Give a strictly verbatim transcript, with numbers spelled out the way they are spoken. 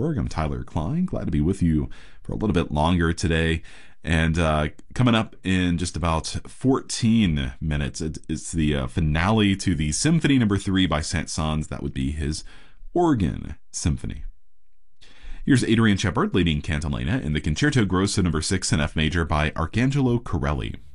Pittsburgh. I'm Tyler Klein. Glad to be with you for a little bit longer today. And uh, coming up in just about fourteen minutes, it, it's the uh, finale to the Symphony Number Three by Saint-Saëns. That would be his organ symphony. Here's Adrian Shepard leading Cantilena in the Concerto Grosso Number Six in F major by Arcangelo Corelli.